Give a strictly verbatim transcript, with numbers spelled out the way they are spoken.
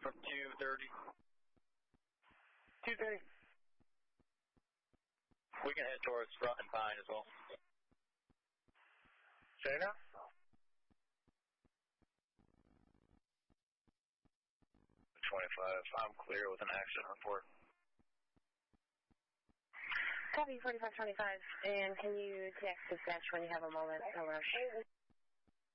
from two thirty. two thirty. We can head towards Front and Pine as well. Say now? twenty-five, I'm clear with an accident report. Copy forty-five twenty-five, and can you text dispatch when you have a moment? No rush.